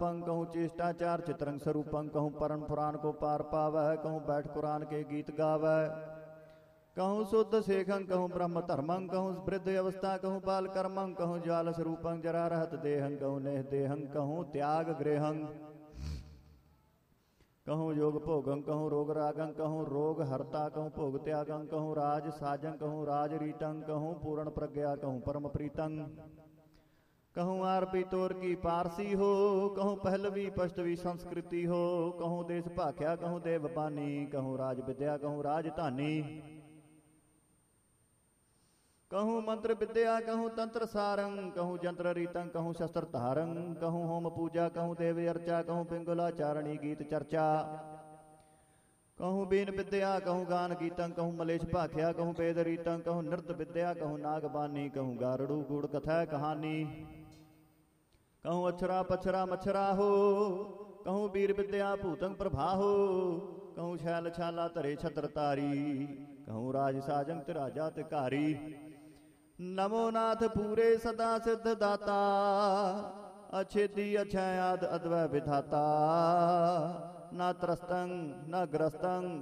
रूपं कहूँ चेष्टाचार चित्रंग स्वरूपं कहूँ परम पुराण को पार पावै कहूँ बैठ कुरान के गीत गावै कहूँ शुद्ध शेखं कहूँ ब्रह्म धर्मं कहूँ वृद्ध अवस्था कहूँ बाल कर्मं कहूँ ज्वाल स्वरूपं जरा रहत देहं कहूँ नेह देहं कहूँ त्याग गृहं कहूँ योग भोगं कहूँ रोग रागं कहूँ रोग हरता कहूँ भोग त्यागं कहूँ राज साजं कहूँ राज रीतं कहूँ पूर्ण प्रज्ञा कहूँ परम प्रीतं कहूँ आरपी तोर की पारसी हो कहूँ पहलवी पष्टवी संस्कृति हो कहूँ देश भाख्या कहूँ देवपानी कहूँ राज विद्या कहूँ राजधानी कहूँ मंत्र विद्या कहूँ तंत्र सारंग कहूँ जंत्र रीतं कहूँ शस्त्र धारंग कहूँ होम पूजा कहूँ देव अर्चा कहूँ पिंगुलाचारणी गीत चर्चा कहूँ बीन विद्या कहूँ गान गीतं कहूँ मलेश भाख्या कहूँ वेद रीतं कहूँ नृत्य विद्या कहूँ नागबानी कहूँ गारड़ू गुड़ कथा कहानी कहूँ अक्षरा पक्षरा मच्छरा हो कहूँ वीर विद्या भूतंग प्रभा हो कहूँ छैल छाला धरे छत्र तारी कहूँ राज साजंग तिराजा तिकारी नमो नाथ पूरे सदा सिद्ध दाता अच्छेदी अक्षयाद अद्वै विधाता न त्रस्तंग न ग्रस्तंग